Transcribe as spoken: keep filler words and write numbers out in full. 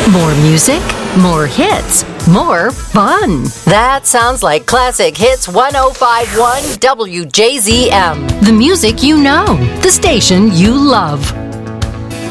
More music, more hits, more fun. That sounds like Classic Hits one oh five point one W J Z M. The music you know, the station you love.